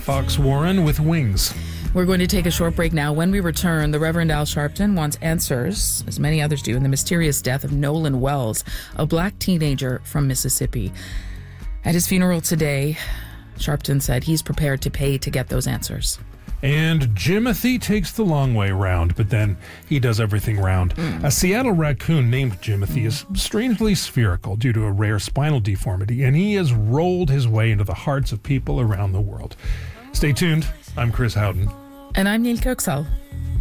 Fox Warren with Wings. We're going to take a short break now. When we return, the Reverend Al Sharpton wants answers, as many others do, in the mysterious death of Nolan Wells, a black teenager from Mississippi. At his funeral today, Sharpton said he's prepared to pay to get those answers. And Jimothy takes the long way round, but then he does everything round. A Seattle raccoon named Jimothy is strangely spherical due to a rare spinal deformity, and he has rolled his way into the hearts of people around the world. Stay tuned. I'm Chris Houghton. And I'm Neil Kirksall.